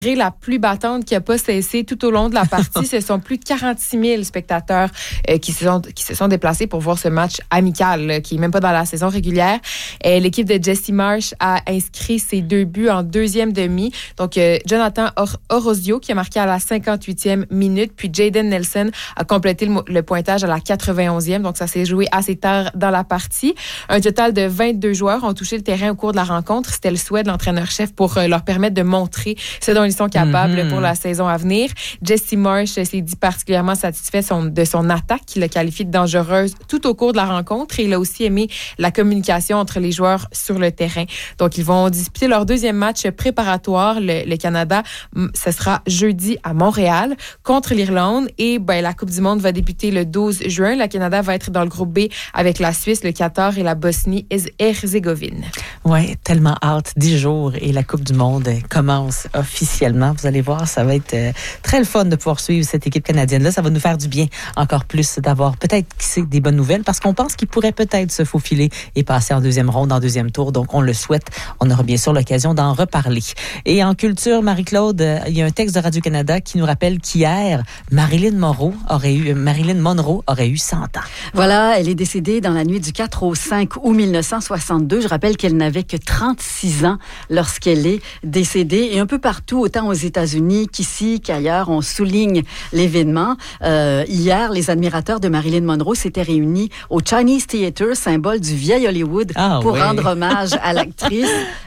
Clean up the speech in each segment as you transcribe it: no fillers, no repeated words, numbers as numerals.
la plus battante qui n'a pas cessé tout au long de la partie. Ce sont plus de 46 000 spectateurs qui se sont déplacés pour voir ce match amical qui n'est même pas dans la saison régulière. L'équipe de Jesse Marsh a inscrit ses 2 buts en deuxième demi. Donc, Jonathan Orozio qui a marqué à la 58e minute, puis Jaden Nelson a complété le pointage à la 91e. Donc, ça s'est joué assez tard dans la partie. Un total de 22 joueurs ont touché le terrain au cours de la rencontre. C'était le souhait de l'entraîneur-chef pour leur permettre de montrer ce dont ils sont capables pour la saison à venir. Jesse Marsh s'est dit particulièrement satisfait de son attaque, qu'il a qualifiée de dangereuse tout au cours de la rencontre, et il a aussi aimé la communication entre les joueurs sur le terrain. Donc, ils vont disputer leur deuxième match préparatoire, le Canada. Ce sera jeudi à Montréal contre l'Irlande, et la Coupe du Monde va débuter le 12 juin. Le Canada va être dans le groupe B avec la Suisse, le Qatar et la Bosnie-Herzégovine. Oui, tellement hâte. 10 jours et la Coupe du Monde commence officiellement. Vous allez voir, ça va être très le fun de pouvoir suivre cette équipe canadienne-là. Ça va nous faire du bien encore plus d'avoir peut-être des bonnes nouvelles, parce qu'on pense qu'ils pourraient peut-être se faufiler et passer en deuxième ronde, en deuxième tour. Donc, on le souhaite. On aura bien sûr l'occasion d'en reparler. Et en culture, Marie-Claude, il y a un texte de Radio-Canada qui nous rappelle qu'hier, Marilyn Monroe aurait eu 100 ans. Voilà, elle est décédée dans la nuit du 4 au 5 août 1962. Je rappelle qu'elle n'avait que 36 ans lorsqu'elle est décédée. Et un peu partout, autant aux États-Unis qu'ici, qu'ailleurs, on souligne l'événement. Hier, les admirateurs de Marilyn Monroe s'étaient réunis au Chinese Theatre, symbole du vieil Hollywood, pour rendre hommage à l'actrice.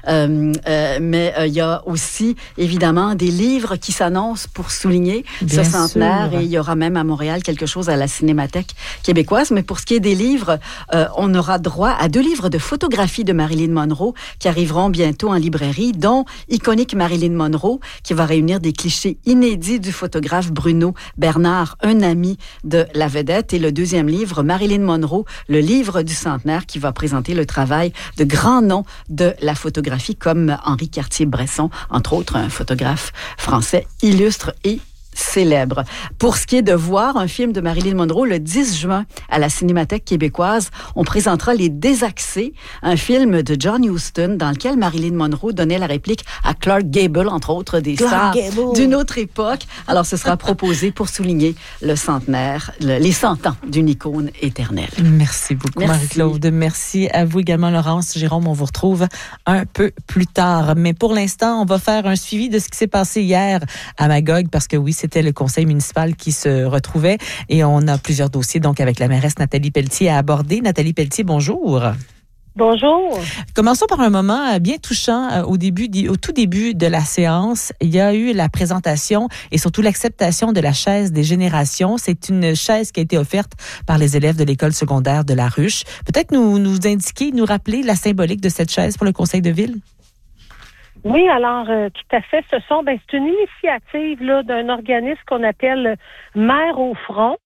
Mais il y a aussi, évidemment, des livres qui s'annoncent pour souligner ce centenaire. Et il y aura même à Montréal quelque chose à la Cinémathèque québécoise. Mais pour ce qui est des livres, on aura droit à 2 livres de photographies de Marilyn Monroe qui arriveront bientôt en librairie, dont Iconique Marilyn Monroe, qui va réunir des clichés inédits du photographe Bruno Bernard, un ami de la vedette. Et le deuxième livre, Marilyn Monroe, le livre du centenaire, qui va présenter le travail de grands noms de la photographie, comme Henri Cartier-Bresson, entre autres, un photographe français illustre et célèbre. Pour ce qui est de voir un film de Marilyn Monroe, le 10 juin, à la Cinémathèque québécoise, on présentera Les Désaxés, un film de John Huston dans lequel Marilyn Monroe donnait la réplique à Clark Gable, entre autres des stars d'une autre époque. Alors, ce sera proposé pour souligner le centenaire, les 100 ans d'une icône éternelle. Merci beaucoup, Marie-Claude. Merci à vous également, Laurence. Jérôme, on vous retrouve un peu plus tard. Mais pour l'instant, on va faire un suivi de ce qui s'est passé hier à Magog, parce que oui, c'était le conseil municipal qui se retrouvait, et on a plusieurs dossiers donc avec la mairesse Nathalie Pelletier à aborder. Nathalie Pelletier, bonjour. Bonjour. Commençons par un moment bien touchant au tout début de la séance. Il y a eu la présentation et surtout l'acceptation de la chaise des générations. C'est une chaise qui a été offerte par les élèves de l'école secondaire de La Ruche. Peut-être nous rappeler la symbolique de cette chaise pour le conseil de ville? Oui, alors tout à fait. C'est une initiative là d'un organisme qu'on appelle Mères au front,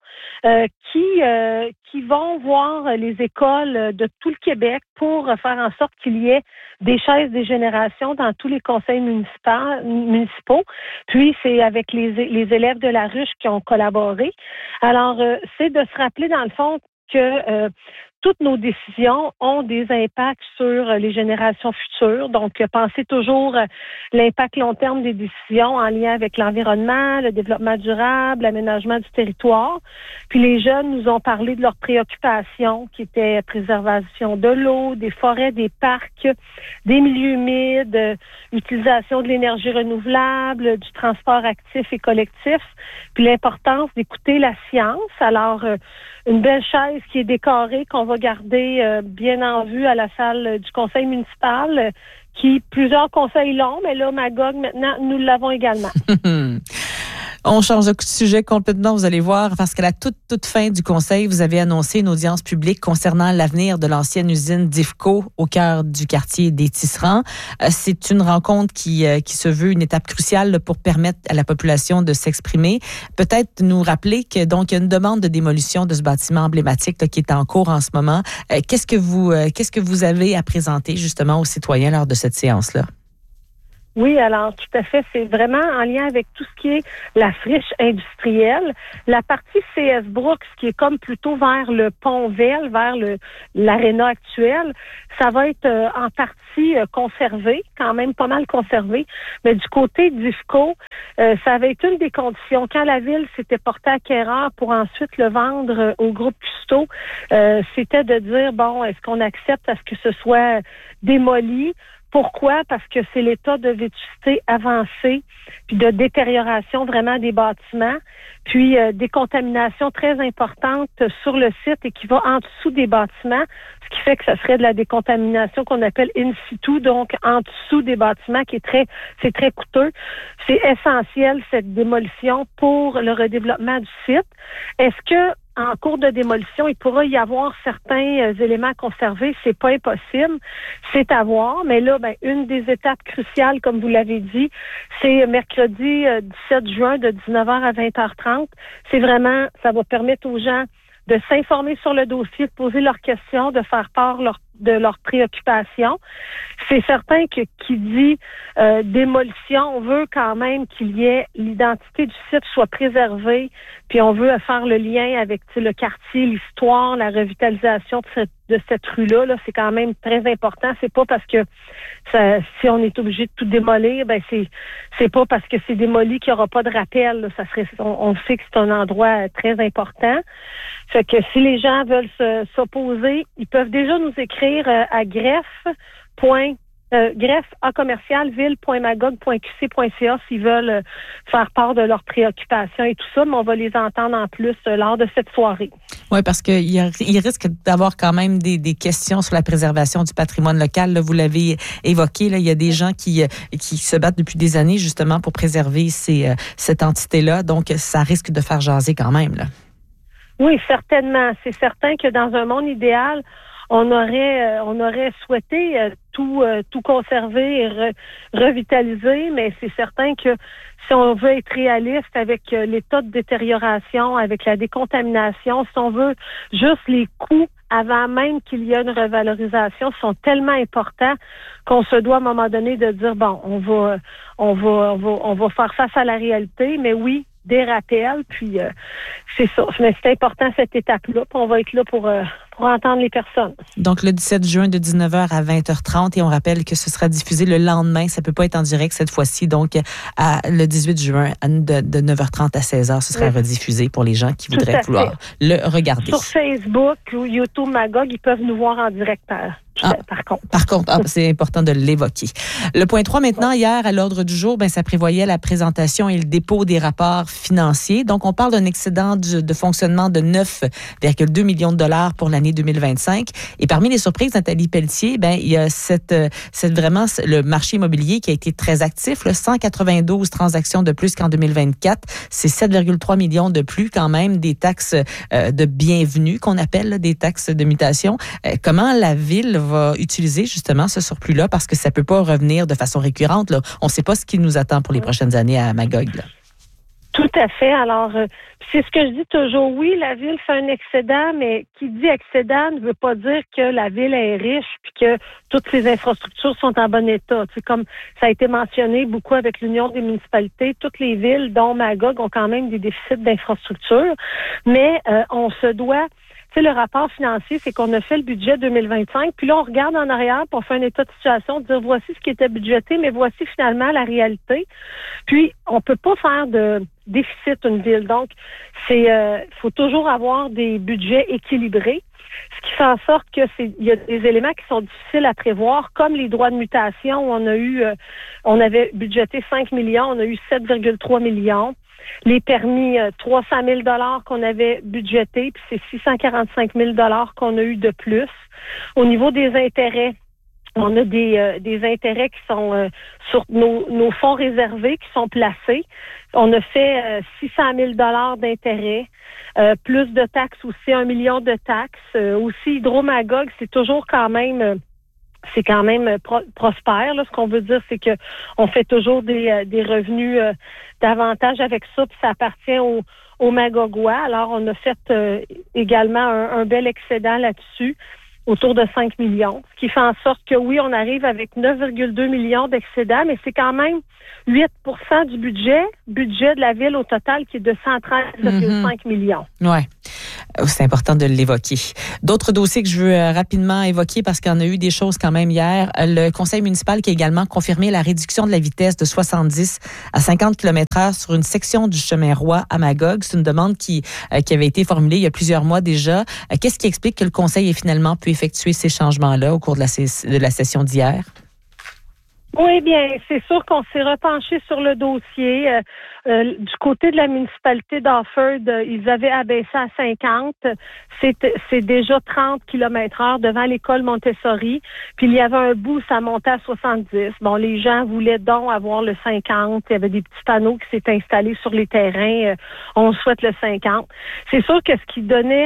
qui vont voir les écoles de tout le Québec pour faire en sorte qu'il y ait des chaises des générations dans tous les conseils municipaux. Puis c'est avec les élèves de La Ruche qui ont collaboré. Alors c'est de se rappeler dans le fond que toutes nos décisions ont des impacts sur les générations futures. Donc, pensez toujours l'impact long terme des décisions en lien avec l'environnement, le développement durable, l'aménagement du territoire. Puis les jeunes nous ont parlé de leurs préoccupations, qui étaient préservation de l'eau, des forêts, des parcs, des milieux humides, utilisation de l'énergie renouvelable, du transport actif et collectif, puis l'importance d'écouter la science. Alors, une belle chaise qui est décorée, qu'on va garder bien en vue à la salle du conseil municipal, qui plusieurs conseils l'ont, mais là, Magog, maintenant, nous l'avons également. On change de sujet complètement, vous allez voir, parce qu'à la toute fin du conseil, vous avez annoncé une audience publique concernant l'avenir de l'ancienne usine d'IFCO au cœur du quartier des Tisserands. C'est une rencontre qui se veut une étape cruciale pour permettre à la population de s'exprimer. Peut-être nous rappeler que donc il y a une demande de démolition de ce bâtiment emblématique qui est en cours en ce moment. Qu'est-ce que vous avez à présenter justement aux citoyens lors de cette séance-là? Oui, alors tout à fait. C'est vraiment en lien avec tout ce qui est la friche industrielle. La partie CS Brooks, qui est comme plutôt vers le Pont-Vel, vers l'aréna actuelle, ça va être en partie conservé, quand même pas mal conservé. Mais du côté d'IFCO, ça avait été une des conditions. Quand la ville s'était portée acquéreur pour ensuite le vendre au groupe Custo, c'était de dire, bon, est-ce qu'on accepte à ce que ce soit démoli? Pourquoi? Parce que c'est l'état de vétusté avancé, puis de détérioration vraiment des bâtiments, puis des contaminations très importantes sur le site et qui va en dessous des bâtiments, ce qui fait que ça serait de la décontamination qu'on appelle in situ, donc en dessous des bâtiments, c'est très coûteux. C'est essentiel, cette démolition, pour le redéveloppement du site. Est-ce que en cours de démolition, il pourra y avoir certains éléments conservés. C'est pas impossible. C'est à voir. Mais là, une des étapes cruciales, comme vous l'avez dit, c'est mercredi 17 juin de 19h à 20h30. C'est vraiment, ça va permettre aux gens de s'informer sur le dossier, de poser leurs questions, de faire part de leurs préoccupations. C'est certain que qui dit démolition, on veut quand même qu'il y ait l'identité du site soit préservée, puis on veut faire le lien avec le quartier, l'histoire, la revitalisation de cette rue-là. Là, c'est quand même très important. C'est pas parce que si on est obligé de tout démolir, c'est pas parce que c'est démoli qu'il n'y aura pas de rappel. Là. Ça serait, on sait que c'est un endroit très important. Fait que si les gens veulent s'opposer, ils peuvent déjà nous écrire à greffe@ville.magog.qc.ca s'ils veulent faire part de leurs préoccupations et tout ça, mais on va les entendre en plus lors de cette soirée. Oui, parce qu'il risque d'avoir quand même des questions sur la préservation du patrimoine local. Là, vous l'avez évoqué, là, il y a des gens qui se battent depuis des années justement pour préserver cette entité-là, donc ça risque de faire jaser quand même. Là. Oui, certainement. C'est certain que dans un monde idéal, on aurait souhaité tout conserver et revitaliser, mais c'est certain que si on veut être réaliste avec l'état de détérioration, avec la décontamination, si on veut juste les coûts avant même qu'il y ait une revalorisation sont tellement importants qu'on se doit à un moment donné de dire bon, on va faire face à la réalité, mais oui, des rappels, puis c'est ça. Mais c'est important cette étape-là, puis on va être là pour entendre les personnes. Donc, le 17 juin de 19h à 20h30, et on rappelle que ce sera diffusé le lendemain. Ça ne peut pas être en direct cette fois-ci. Donc, le 18 juin, de 9h30 à 16h, ce sera rediffusé pour les gens qui voudraient vouloir le regarder. Sur Facebook ou YouTube Magog, ils peuvent nous voir en direct par contre. C'est important de l'évoquer. Le point 3 maintenant, hier, à l'ordre du jour, ça prévoyait la présentation et le dépôt des rapports financiers. Donc, on parle d'un excédent de fonctionnement de 9,2 millions de dollars pour l'année 2025. Et parmi les surprises, Nathalie Pelletier, il y a vraiment le marché immobilier qui a été très actif. Là, 192 transactions de plus qu'en 2024. C'est 7,3 millions de plus quand même des taxes de bienvenue qu'on appelle là, des taxes de mutation. Comment la ville va utiliser justement ce surplus-là parce que ça peut pas revenir de façon récurrente. Là. On ne sait pas ce qui nous attend pour les prochaines années à Magog. Là. Tout à fait. Alors, c'est ce que je dis toujours. Oui, la ville fait un excédent, mais qui dit excédent ne veut pas dire que la ville est riche puis que toutes ses infrastructures sont en bon état. C'est comme ça a été mentionné beaucoup avec l'Union des municipalités. Toutes les villes, dont Magog, ont quand même des déficits d'infrastructures. Mais on se doit... Tu sais, le rapport financier, c'est qu'on a fait le budget 2025, puis là, on regarde en arrière pour faire un état de situation, dire voici ce qui était budgété, mais voici finalement la réalité. Puis, on peut pas faire de déficit une ville. Donc, faut toujours avoir des budgets équilibrés. Ce qui fait en sorte que il y a des éléments qui sont difficiles à prévoir, comme les droits de mutation. On avait budgété 5 millions, on a eu 7,3 millions. Les permis, 300 000 $ qu'on avait budgétés, puis c'est 645 000 $ qu'on a eu de plus. Au niveau des intérêts, on a des intérêts qui sont sur nos fonds réservés qui sont placés. On a fait 600 000 $ d'intérêts, plus de taxes aussi, 1 million de taxes. Aussi, Hydro-Magog, c'est toujours quand même... c'est quand même prospère. Là. Ce qu'on veut dire, c'est que on fait toujours des revenus davantage avec ça, puis ça appartient aux Magogois. Alors, on a fait également un bel excédent là-dessus. autour de 5 millions, ce qui fait en sorte que oui, on arrive avec 9,2 millions d'excédents, mais c'est quand même 8 du budget de la ville au total qui est de 113,5 millions. Oui, c'est important de l'évoquer. D'autres dossiers que je veux rapidement évoquer parce qu'il y en a eu des choses quand même hier. Le conseil municipal qui a également confirmé la réduction de la vitesse de 70 à 50 km/h sur une section du chemin Roy à Magog. C'est une demande qui avait été formulée il y a plusieurs mois déjà. Qu'est-ce qui explique que le conseil ait finalement pu effectuer ces changements-là au cours de la session d'hier? Oui, bien, c'est sûr qu'on s'est repenché sur le dossier. Du côté de la municipalité d'Offord, ils avaient abaissé à 50. C'est déjà 30 km/h devant l'école Montessori. Puis il y avait un bout, ça montait à 70. Bon, les gens voulaient donc avoir le 50. Il y avait des petits panneaux qui s'étaient installés sur les terrains. On souhaite le 50. C'est sûr que ce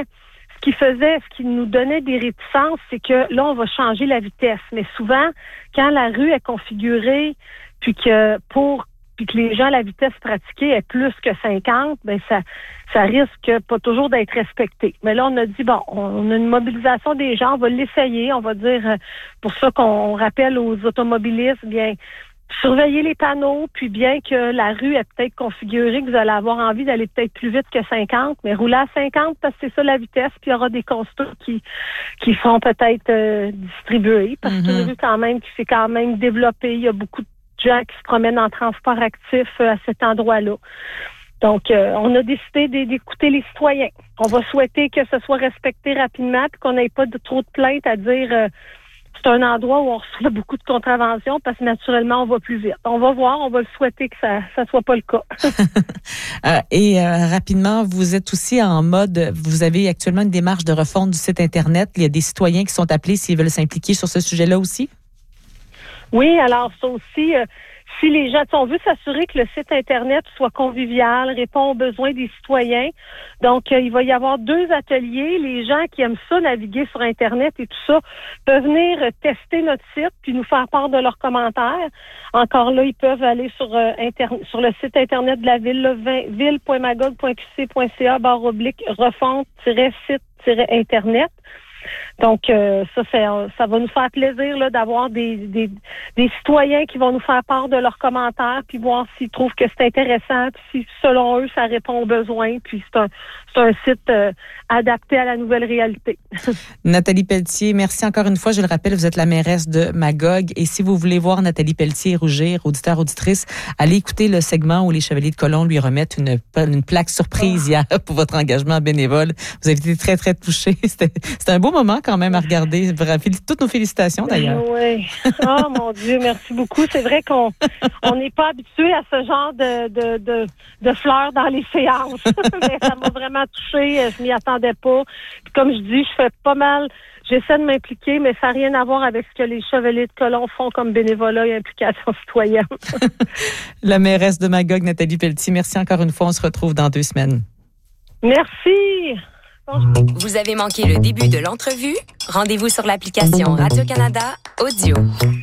qui nous donnait des réticences, c'est que là, on va changer la vitesse. Mais souvent, quand la rue est configurée, puis que les gens, la vitesse pratiquée est plus que 50, ben ça risque pas toujours d'être respecté. Mais là, on a dit, bon, on a une mobilisation des gens, on va l'essayer, on va dire, pour ça qu'on rappelle aux automobilistes, bien, surveiller les panneaux, puis bien que la rue est peut-être configurée, que vous allez avoir envie d'aller peut-être plus vite que 50, mais rouler à 50 parce que c'est ça la vitesse, puis il y aura des constats qui seront peut-être distribués, parce que c'est une rue quand même qui s'est quand même développée. Il y a beaucoup de gens qui se promènent en transport actif à cet endroit-là. Donc, on a décidé d'écouter les citoyens. On va souhaiter que ce soit respecté rapidement, puis qu'on n'ait pas trop de plaintes à dire... c'est un endroit où on reçoit beaucoup de contraventions parce que naturellement, on va plus vite. On va voir, on va le souhaiter que ça soit pas le cas. Rapidement, vous êtes aussi en mode, vous avez actuellement une démarche de refonte du site Internet. Il y a des citoyens qui sont appelés s'ils veulent s'impliquer sur ce sujet-là aussi? Oui, alors ça aussi... si les gens, on veut s'assurer que le site Internet soit convivial, répond aux besoins des citoyens. Donc, il va y avoir 2 ateliers. Les gens qui aiment ça, naviguer sur Internet et tout ça, peuvent venir tester notre site puis nous faire part de leurs commentaires. Encore là, ils peuvent aller sur le site Internet de la ville, ville.magog.qc.ca/refonte-site-Internet. Donc, ça va nous faire plaisir là, d'avoir des citoyens qui vont nous faire part de leurs commentaires, puis voir s'ils trouvent que c'est intéressant, puis si, selon eux, ça répond aux besoins, puis c'est un site adapté à la nouvelle réalité. Nathalie Pelletier, merci encore une fois. Je le rappelle, vous êtes la mairesse de Magog, et si vous voulez voir Nathalie Pelletier rougir, auditeur, auditrice, allez écouter le segment où les Chevaliers de Colomb lui remettent une plaque surprise hier pour votre engagement bénévole. Vous avez été très, très touchés. C'était un beau moment quand même à regarder. Toutes nos félicitations d'ailleurs. Oui. Oh mon Dieu, merci beaucoup. C'est vrai qu'on n'est pas habitué à ce genre de fleurs dans les séances. Mais ça m'a vraiment touchée. Je m'y attendais pas. Puis comme je dis, je fais pas mal. J'essaie de m'impliquer, mais ça n'a rien à voir avec ce que les Chevaliers de Colomb font comme bénévolat et implication citoyenne. La mairesse de Magog, Nathalie Pelletier, merci encore une fois. On se retrouve dans 2 semaines. Merci. Vous avez manqué le début de l'entrevue? Rendez-vous sur l'application Radio-Canada Audio.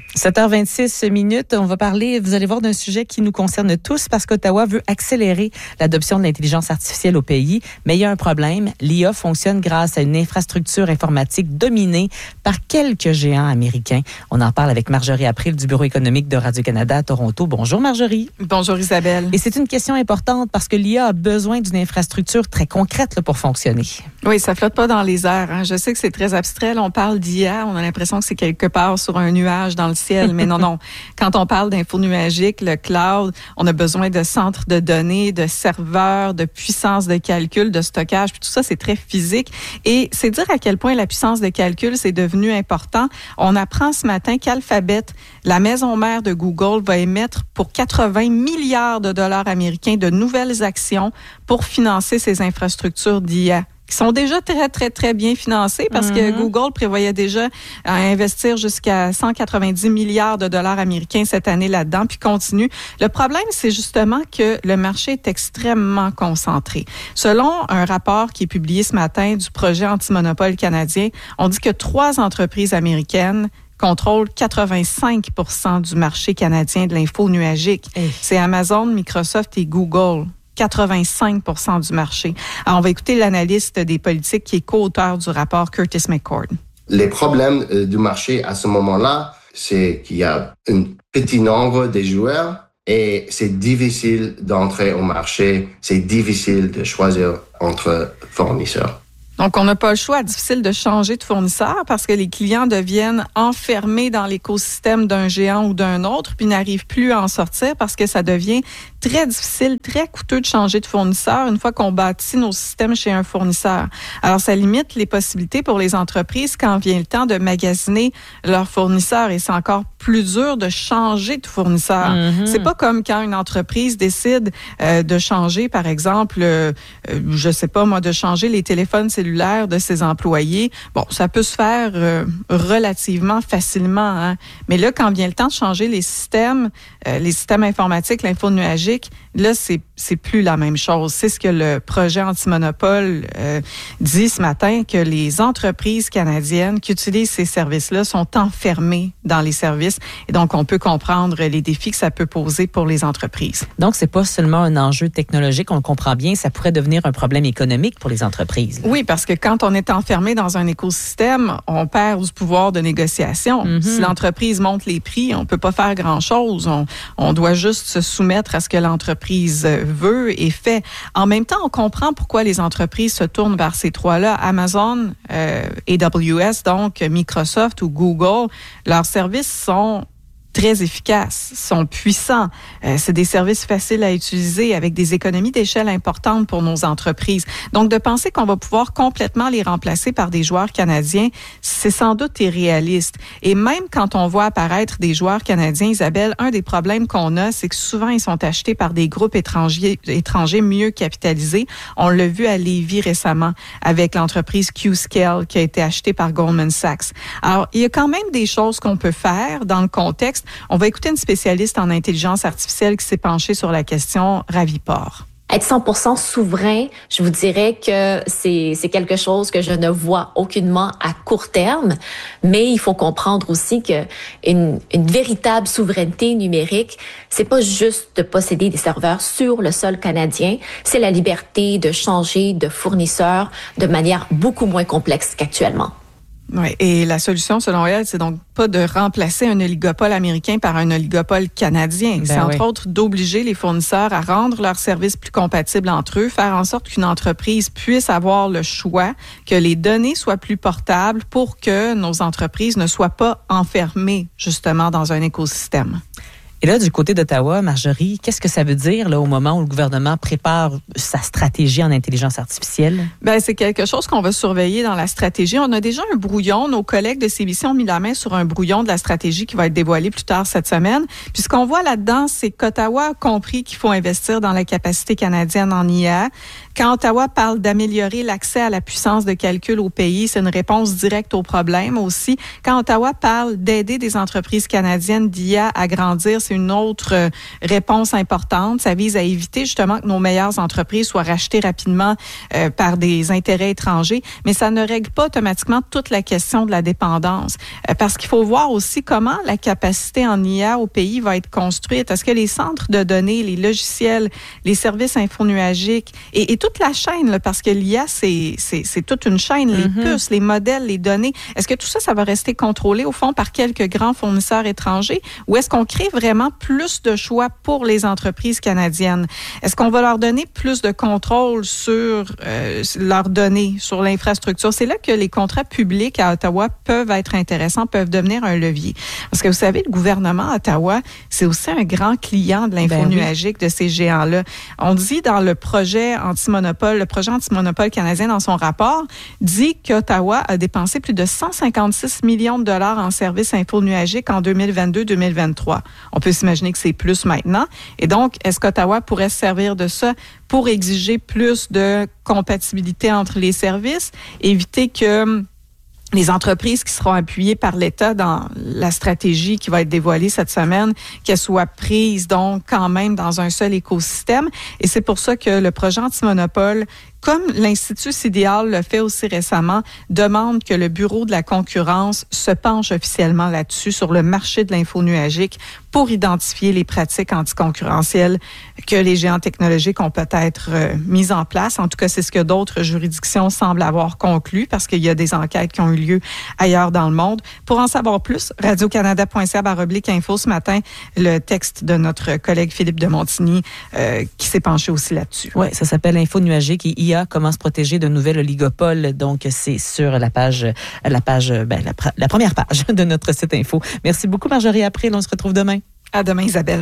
7h26. On va parler, vous allez voir, d'un sujet qui nous concerne tous parce qu'Ottawa veut accélérer l'adoption de l'intelligence artificielle au pays. Mais il y a un problème. L'IA fonctionne grâce à une infrastructure informatique dominée par quelques géants américains. On en parle avec Marjorie April du Bureau économique de Radio-Canada à Toronto. Bonjour Marjorie. Bonjour Isabelle. Et c'est une question importante parce que l'IA a besoin d'une infrastructure très concrète là, pour fonctionner. Oui, ça flotte pas dans les airs. Hein. Je sais que c'est très abstrait. Là, on parle d'IA, on a l'impression que c'est quelque part sur un nuage dans le ciel. Mais non. Quand on parle d'info nuagique, le cloud, on a besoin de centres de données, de serveurs, de puissance de calcul, de stockage. Puis tout ça, c'est très physique. Et c'est dire à quel point la puissance de calcul, c'est devenu important. On apprend ce matin qu'Alphabet, la maison mère de Google, va émettre pour 80 milliards de dollars américains de nouvelles actions pour financer ces infrastructures d'IA, qui sont déjà très, très, très bien financés parce que Google prévoyait déjà à investir jusqu'à 190 milliards de dollars américains cette année là-dedans, puis continue. Le problème, c'est justement que le marché est extrêmement concentré. Selon un rapport qui est publié ce matin du projet anti-monopole canadien, on dit que 3 entreprises américaines contrôlent 85% du marché canadien de l'info nuagique. C'est Amazon, Microsoft et Google. 85% du marché. Alors, on va écouter l'analyste des politiques qui est co-auteur du rapport, Curtis McCord. Les problèmes du marché à ce moment-là, c'est qu'il y a un petit nombre de joueurs et c'est difficile d'entrer au marché, c'est difficile de choisir entre fournisseurs. Donc, on n'a pas le choix. Difficile de changer de fournisseur parce que les clients deviennent enfermés dans l'écosystème d'un géant ou d'un autre puis n'arrivent plus à en sortir parce que ça devient très difficile, très coûteux de changer de fournisseur une fois qu'on bâtit nos systèmes chez un fournisseur. Alors, ça limite les possibilités pour les entreprises quand vient le temps de magasiner leurs fournisseurs et c'est encore plus dur de changer de fournisseur. C'est pas comme quand une entreprise décide de changer, par exemple, je sais pas moi, de changer les téléphones cellulaires de ses employés. Bon, ça peut se faire relativement facilement, hein. Mais là, quand vient le temps de changer les systèmes informatiques, l'infonuagique, là, c'est plus la même chose. C'est ce que le projet anti-monopole dit ce matin, que les entreprises canadiennes qui utilisent ces services-là sont enfermées dans les services. Et donc, on peut comprendre les défis que ça peut poser pour les entreprises. Donc, c'est pas seulement un enjeu technologique, on le comprend bien, ça pourrait devenir un problème économique pour les entreprises. Oui, parce que quand on est enfermé dans un écosystème, on perd du pouvoir de négociation. Si l'entreprise monte les prix, on peut pas faire grand-chose. On doit juste se soumettre à ce que l'entreprise veut et fait. En même temps, on comprend pourquoi les entreprises se tournent vers ces trois-là. Amazon, AWS, donc Microsoft ou Google, leurs services sont très efficaces, sont puissants. C'est des services faciles à utiliser avec des économies d'échelle importantes pour nos entreprises. Donc, de penser qu'on va pouvoir complètement les remplacer par des joueurs canadiens, c'est sans doute irréaliste. Et même quand on voit apparaître des joueurs canadiens, Isabelle, un des problèmes qu'on a, c'est que souvent, ils sont achetés par des groupes étrangers mieux capitalisés. On l'a vu à Lévis récemment avec l'entreprise Qscale qui a été achetée par Goldman Sachs. Alors, il y a quand même des choses qu'on peut faire dans le contexte. On va écouter une spécialiste en intelligence artificielle qui s'est penchée sur la question Raviport. Être 100% souverain, je vous dirais que c'est quelque chose que je ne vois aucunement à court terme, mais il faut comprendre aussi que une véritable souveraineté numérique, c'est pas juste de posséder des serveurs sur le sol canadien, c'est la liberté de changer de fournisseur de manière beaucoup moins complexe qu'actuellement. Oui, et la solution, selon elle, c'est donc pas de remplacer un oligopole américain par un oligopole canadien. C'est entre autres d'obliger les fournisseurs à rendre leurs services plus compatibles entre eux, faire en sorte qu'une entreprise puisse avoir le choix, que les données soient plus portables pour que nos entreprises ne soient pas enfermées justement dans un écosystème. Et là, du côté d'Ottawa, Marjorie, qu'est-ce que ça veut dire là, au moment où le gouvernement prépare sa stratégie en intelligence artificielle? Bien, c'est quelque chose qu'on va surveiller dans la stratégie. On a déjà un brouillon. Nos collègues de CBC ont mis la main sur un brouillon de la stratégie qui va être dévoilé plus tard cette semaine. Puis ce qu'on voit là-dedans, c'est qu'Ottawa a compris qu'il faut investir dans la capacité canadienne en IA. Quand Ottawa parle d'améliorer l'accès à la puissance de calcul au pays, c'est une réponse directe au problème aussi. Quand Ottawa parle d'aider des entreprises canadiennes d'IA à grandir, c'est une autre réponse importante. Ça vise à éviter justement que nos meilleures entreprises soient rachetées rapidement par des intérêts étrangers, mais ça ne règle pas automatiquement toute la question de la dépendance. Parce qu'il faut voir aussi comment la capacité en IA au pays va être construite. Est-ce que les centres de données, les logiciels, les services infonuagiques et toute la chaîne, là, parce que l'IA, c'est toute une chaîne, les puces, les modèles, les données. Est-ce que tout ça, ça va rester contrôlé au fond par quelques grands fournisseurs étrangers ou est-ce qu'on crée vraiment plus de choix pour les entreprises canadiennes? Est-ce qu'on va leur donner plus de contrôle sur leurs données, sur l'infrastructure? C'est là que les contrats publics à Ottawa peuvent être intéressants, peuvent devenir un levier. Parce que vous savez, le gouvernement à Ottawa, c'est aussi un grand client de l'infonuagique de ces géants-là. On dit dans le projet anti-monopole, le projet anti-monopole canadien dans son rapport, dit qu'Ottawa a dépensé plus de 156 millions de dollars en services infonuagiques en 2022-2023. On peut s'imaginer que c'est plus maintenant. Et donc, est-ce qu'Ottawa pourrait se servir de ça pour exiger plus de compatibilité entre les services, éviter que les entreprises qui seront appuyées par l'État dans la stratégie qui va être dévoilée cette semaine, qu'elles soient prises donc quand même dans un seul écosystème. Et c'est pour ça que le projet anti-monopole, comme l'Institut CIDEAL le fait aussi récemment, demande que le Bureau de la concurrence se penche officiellement là-dessus, sur le marché de l'infonuagique, pour identifier les pratiques anticoncurrentielles que les géants technologiques ont peut-être mises en place. En tout cas, c'est ce que d'autres juridictions semblent avoir conclu, parce qu'il y a des enquêtes qui ont eu lieu ailleurs dans le monde. Pour en savoir plus, radiocanada.ca/info ce matin, le texte de notre collègue Philippe de Montigny qui s'est penché aussi là-dessus. Oui, ça s'appelle Info nuagique et IA, comment se protéger d'un nouvel oligopole. Donc, c'est sur la première page de notre site info. Merci beaucoup, Marjorie April. On se retrouve demain. À demain, Isabelle.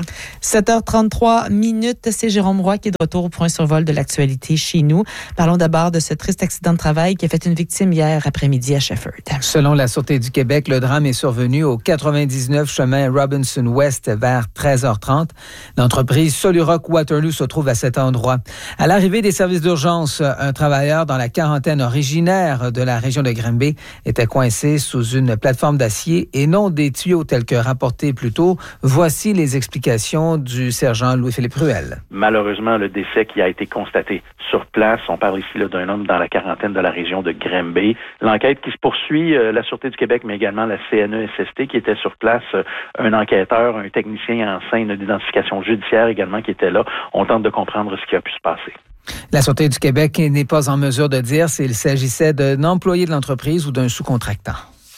7h33 minutes, c'est Jérôme Roy qui est de retour pour un survol de l'actualité chez nous. Parlons d'abord de ce triste accident de travail qui a fait une victime hier après-midi à Shefford. Selon la Sûreté du Québec, le drame est survenu au 99 chemin Robinson-West vers 13h30. L'entreprise Soluroc Waterloo se trouve à cet endroit. À l'arrivée des services d'urgence, un travailleur dans la quarantaine originaire de la région de Granby était coincé sous une plateforme d'acier et non des tuyaux tels que rapporté plus tôt. Voici les explications du sergent Louis-Philippe Ruel. Malheureusement, le décès qui a été constaté sur place, on parle ici là, d'un homme dans la quarantaine de la région de Granby. L'enquête qui se poursuit, la Sûreté du Québec, mais également la CNESST qui était sur place, un enquêteur, un technicien en scène d'identification judiciaire également qui était là. On tente de comprendre ce qui a pu se passer. La Sûreté du Québec n'est pas en mesure de dire s'il s'agissait d'un employé de l'entreprise ou d'un sous-contractant.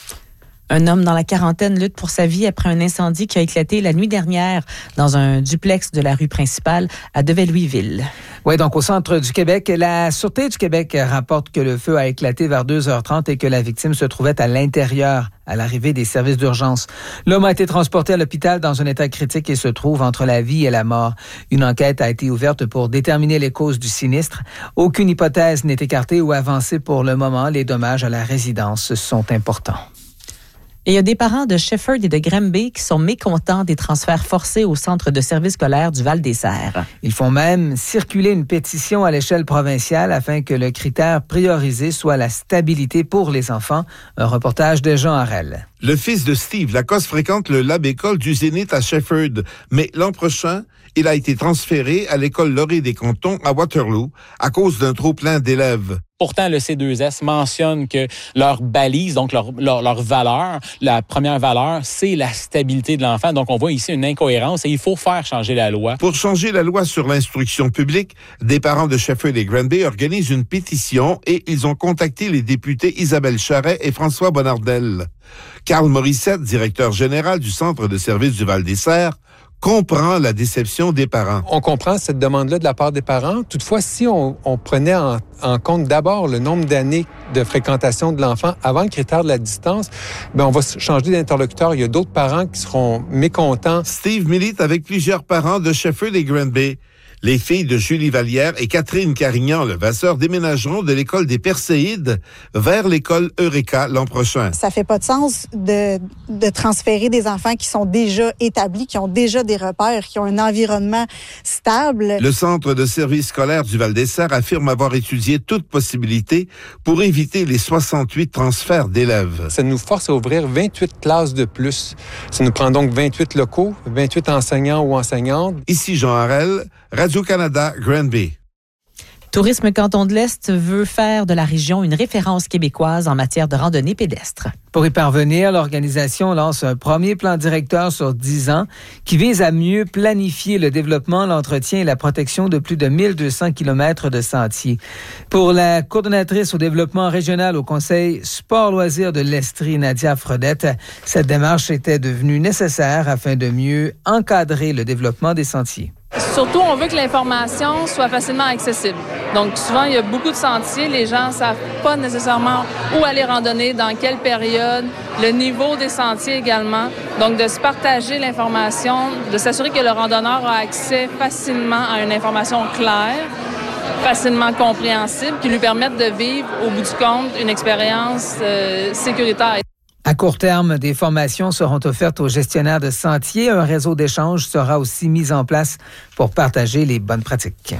Un homme dans la quarantaine lutte pour sa vie après un incendie qui a éclaté la nuit dernière dans un duplex de la rue principale à Devet-Louisville. Oui, donc au centre du Québec, la Sûreté du Québec rapporte que le feu a éclaté vers 2h30 et que la victime se trouvait à l'intérieur à l'arrivée des services d'urgence. L'homme a été transporté à l'hôpital dans un état critique et se trouve entre la vie et la mort. Une enquête a été ouverte pour déterminer les causes du sinistre. Aucune hypothèse n'est écartée ou avancée pour le moment. Les dommages à la résidence sont importants. Et il y a des parents de Shefford et de Granby qui sont mécontents des transferts forcés au centre de services scolaires du Val-des-Serres. Ils font même circuler une pétition à l'échelle provinciale afin que le critère priorisé soit la stabilité pour les enfants. Un reportage de Jean Harel. Le fils de Steve Lacoste fréquente le Lab École du Zénith à Shefford, mais l'an prochain, il a été transféré à l'école Laurier des Cantons à Waterloo à cause d'un trop-plein d'élèves. Pourtant, le C2S mentionne que leur balise, donc leur valeur, la première valeur, c'est la stabilité de l'enfant. Donc, on voit ici une incohérence et il faut faire changer la loi. Pour changer la loi sur l'instruction publique, des parents de Shefford et Granby organisent une pétition et ils ont contacté les députés Isabelle Charret et François Bonnardel. Carl Morissette, directeur général du Centre de services du Val-des-Serres, comprend la déception des parents. On comprend cette demande-là de la part des parents. Toutefois, si on prenait en compte d'abord le nombre d'années de fréquentation de l'enfant avant le critère de la distance, on va changer d'interlocuteur. Il y a d'autres parents qui seront mécontents. Steve milite avec plusieurs parents de Shefford et Granby. Les filles de Julie Vallière et Catherine Carignan-Levasseur déménageront de l'école des Perséides vers l'école Eureka l'an prochain. Ça fait pas de sens de transférer des enfants qui sont déjà établis, qui ont déjà des repères, qui ont un environnement stable. Le Centre de services scolaires du Val-des-Serres affirme avoir étudié toute possibilité pour éviter les 68 transferts d'élèves. Ça nous force à ouvrir 28 classes de plus. Ça nous prend donc 28 locaux, 28 enseignants ou enseignantes. Ici Jean Harel, Radio-Canada, Granby. Tourisme Canton de l'Est veut faire de la région une référence québécoise en matière de randonnée pédestre. Pour y parvenir, l'organisation lance un premier plan directeur sur 10 ans qui vise à mieux planifier le développement, l'entretien et la protection de plus de 1200 kilomètres de sentiers. Pour la coordonnatrice au développement régional au Conseil Sport-Loisirs de l'Estrie, Nadia Fredette, cette démarche était devenue nécessaire afin de mieux encadrer le développement des sentiers. Surtout, on veut que l'information soit facilement accessible. Donc, souvent, il y a beaucoup de sentiers. Les gens ne savent pas nécessairement où aller randonner, dans quelle période, le niveau des sentiers également. Donc, de se partager l'information, de s'assurer que le randonneur a accès facilement à une information claire, facilement compréhensible, qui lui permette de vivre, au bout du compte, une expérience sécuritaire. À court terme, des formations seront offertes aux gestionnaires de sentiers. Un réseau d'échange sera aussi mis en place pour partager les bonnes pratiques.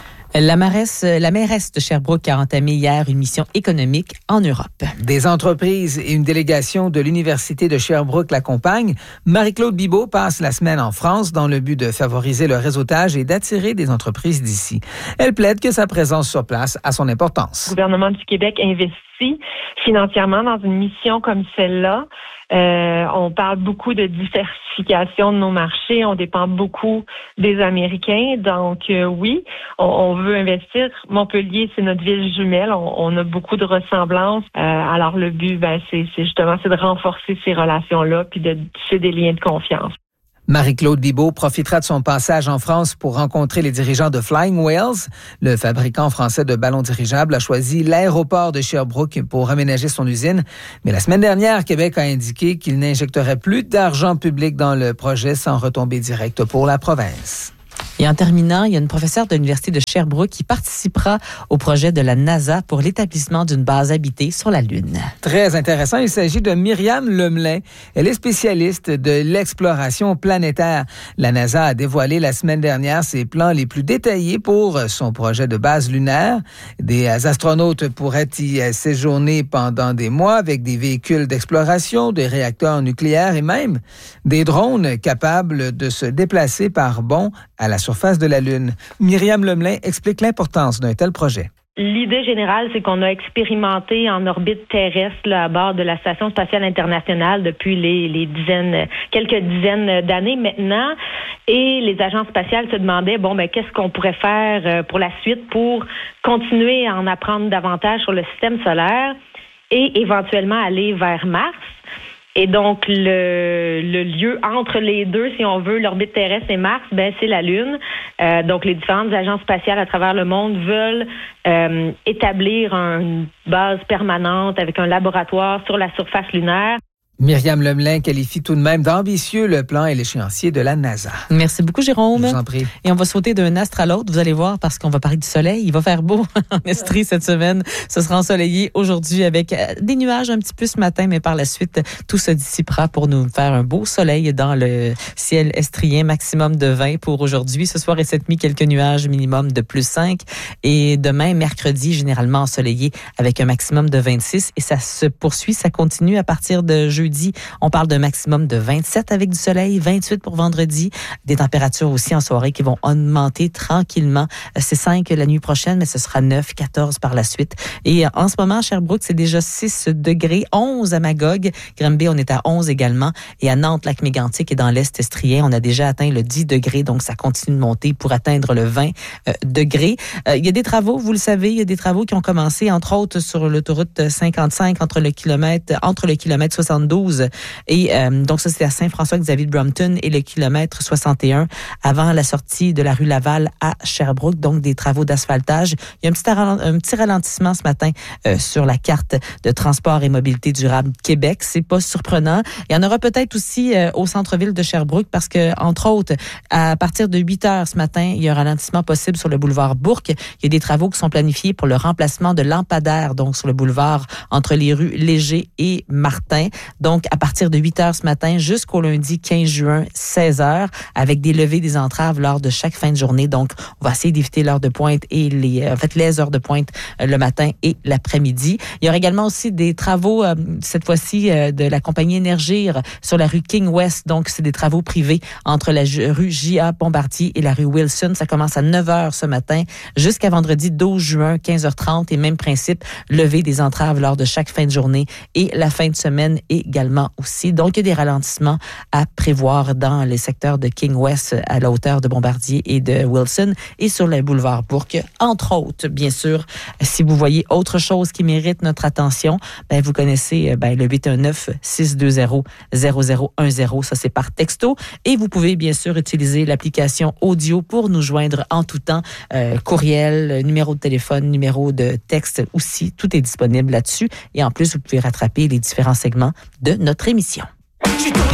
La mairesse de Sherbrooke a entamé hier une mission économique en Europe. Des entreprises et une délégation de l'Université de Sherbrooke l'accompagnent. Marie-Claude Bibeau passe la semaine en France dans le but de favoriser le réseautage et d'attirer des entreprises d'ici. Elle plaide que sa présence sur place a son importance. Le gouvernement du Québec investit aussi financièrement dans une mission comme celle-là. On parle beaucoup de diversification de nos marchés. On dépend beaucoup des Américains. Donc, oui, on veut investir. Montpellier, c'est notre ville jumelle. On a beaucoup de ressemblances. Alors, le but, c'est justement de renforcer ces relations-là puis de tisser des liens de confiance. Marie-Claude Bibeau profitera de son passage en France pour rencontrer les dirigeants de Flying Whales. Le fabricant français de ballons dirigeables a choisi l'aéroport de Sherbrooke pour aménager son usine. Mais la semaine dernière, Québec a indiqué qu'il n'injecterait plus d'argent public dans le projet sans retombée directe pour la province. Et en terminant, il y a une professeure de l'Université de Sherbrooke qui participera au projet de la NASA pour l'établissement d'une base habitée sur la Lune. Très intéressant. Il s'agit de Myriam Lemelin. Elle est spécialiste de l'exploration planétaire. La NASA a dévoilé la semaine dernière ses plans les plus détaillés pour son projet de base lunaire. Des astronautes pourraient y séjourner pendant des mois avec des véhicules d'exploration, des réacteurs nucléaires et même des drones capables de se déplacer par bond à la surface de la Lune. Myriam Lemelin explique l'importance d'un tel projet. L'idée générale, c'est qu'on a expérimenté en orbite terrestre là, à bord de la Station spatiale internationale depuis quelques dizaines d'années maintenant. Et les agences spatiales se demandaient, qu'est-ce qu'on pourrait faire pour la suite pour continuer à en apprendre davantage sur le système solaire et éventuellement aller vers Mars. Et donc, le lieu entre les deux, si on veut, l'orbite terrestre et Mars, c'est la Lune. Donc, les différentes agences spatiales à travers le monde veulent établir une base permanente avec un laboratoire sur la surface lunaire. Myriam Lemelin qualifie tout de même d'ambitieux le plan et l'échéancier de la NASA. Merci beaucoup, Jérôme. Je vous en prie. Et on va sauter d'un astre à l'autre, vous allez voir, parce qu'on va parler du soleil. Il va faire beau en Estrie cette semaine. Ce sera ensoleillé aujourd'hui avec des nuages un petit peu ce matin, mais par la suite, tout se dissipera pour nous faire un beau soleil dans le ciel estrien. Maximum de 20 pour aujourd'hui. Ce soir et cette nuit, quelques nuages, minimum de plus 5. Et demain, mercredi, généralement ensoleillé avec un maximum de 26. Et ça se poursuit, ça continue à partir de jeudi. On parle d'un maximum de 27 avec du soleil, 28 pour vendredi. Des températures aussi en soirée qui vont augmenter tranquillement. C'est 5 la nuit prochaine, mais ce sera 9, 14 par la suite. Et en ce moment, à Sherbrooke, c'est déjà 6 degrés, 11 à Magog. Granby, on est à 11 également. Et à Nantes, Lac-Mégantic et dans l'Est estrien, on a déjà atteint le 10 degrés. Donc, ça continue de monter pour atteindre le 20 degrés. Il y a des travaux, vous le savez, il y a des travaux qui ont commencé, entre autres, sur l'autoroute 55 entre le kilomètre 72 et donc ça, c'était à Saint-François-Xavier-de-Brompton et le kilomètre 61 avant la sortie de la rue Laval à Sherbrooke. Donc, des travaux d'asphaltage. Il y a un petit ralentissement ce matin sur la carte de transport et mobilité durable Québec. C'est pas surprenant. Il y en aura peut-être aussi au centre-ville de Sherbrooke parce que, entre autres, à partir de 8 heures ce matin, il y a un ralentissement possible sur le boulevard Bourque. Il y a des travaux qui sont planifiés pour le remplacement de lampadaires, donc sur le boulevard entre les rues Léger et Martin. Donc, à partir de 8 heures ce matin jusqu'au lundi 15 juin, 16 heures, avec des levées des entraves lors de chaque fin de journée. Donc, on va essayer d'éviter l'heure de pointe et les heures de pointe le matin et l'après-midi. Il y aura également aussi des travaux, cette fois-ci, de la compagnie Énergir sur la rue King West. Donc, c'est des travaux privés entre la rue J.A. Bombardier et la rue Wilson. Ça commence à 9 heures ce matin jusqu'à vendredi 12 juin, 15h30. Et même principe, levée des entraves lors de chaque fin de journée et la fin de semaine également aussi. Donc, il y a des ralentissements à prévoir dans les secteurs de King West à la hauteur de Bombardier et de Wilson et sur le boulevard Bourque, entre autres, bien sûr. Si vous voyez autre chose qui mérite notre attention, vous connaissez le 819-620-0010. Ça, c'est par texto. Et vous pouvez, bien sûr, utiliser l'application audio pour nous joindre en tout temps. Courriel, numéro de téléphone, numéro de texte aussi. Tout est disponible là-dessus. Et en plus, vous pouvez rattraper les différents segments de notre émission.